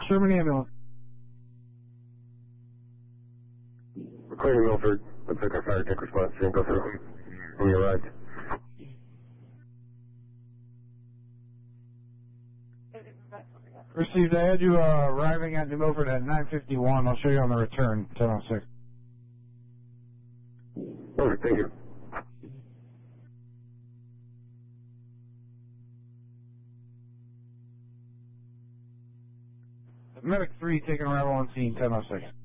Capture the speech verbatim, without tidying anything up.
Sherman ambulance. We're clearing Milford. Looks like our fire tech response didn't go through when we arrived. Received. I had you uh, arriving at New Milford at nine fifty-one. I'll show you on the return, ten oh six. Perfect, thank you. Medic three taking arrival on scene, ten oh six.